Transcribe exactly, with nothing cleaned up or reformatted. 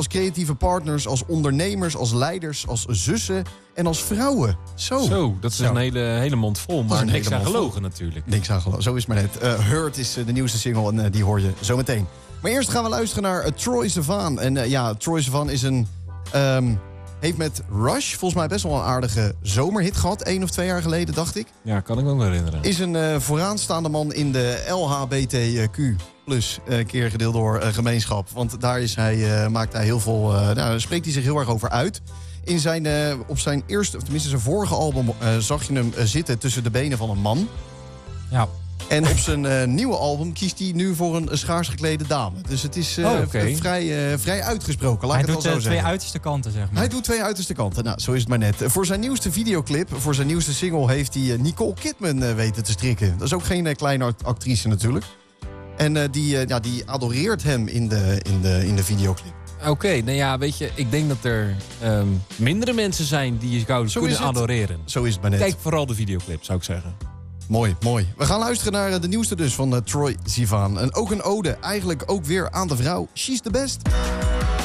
als creatieve partners, als ondernemers, als leiders, als zussen en als vrouwen. Zo, Zo dat is Zo. een hele, hele mond vol, maar niks aan gelogen natuurlijk. Niks aan gelogen, zo is het maar net. Uh, Hurt is uh, de nieuwste single en uh, die hoor je zo meteen. Maar eerst gaan we luisteren naar uh, Troye Sivan. En uh, ja, Troye Sivan is een... Um, heeft met Rush volgens mij best wel een aardige zomerhit gehad. Eén of twee jaar geleden, dacht ik. Ja, kan ik me ook wel herinneren. Is een uh, vooraanstaande man in de L H B T Q plus uh, keer gedeeld door uh, gemeenschap. Want daar is hij, uh, maakt hij heel veel... Uh, nou, spreekt hij zich heel erg over uit. In zijn, uh, op zijn eerste, of tenminste zijn vorige album... Uh, zag je hem uh, zitten tussen de benen van een man. Ja. En op zijn uh, nieuwe album kiest hij nu voor een, een schaars geklede dame. Dus het is uh, oh, okay. vrij, uh, vrij uitgesproken, laat hij ik het doet wel zo uh, zeggen. twee uiterste kanten, zeg maar. Hij doet twee uiterste kanten. Nou, zo is het maar net. Voor zijn nieuwste videoclip, voor zijn nieuwste single... heeft hij uh, Nicole Kidman uh, weten te strikken. Dat is ook geen uh, kleine actrice natuurlijk. En uh, die, uh, ja, die adoreert hem in de, in de, in de videoclip. Oké, okay, nou ja, weet je, ik denk dat er um, mindere mensen zijn die je zou kunnen adoreren. Zo is het maar net. Kijk vooral de videoclip, zou ik zeggen. Mooi, mooi. We gaan luisteren naar de nieuwste dus van uh, Troye Sivan. En ook een ode, eigenlijk ook weer aan de vrouw. She's the best.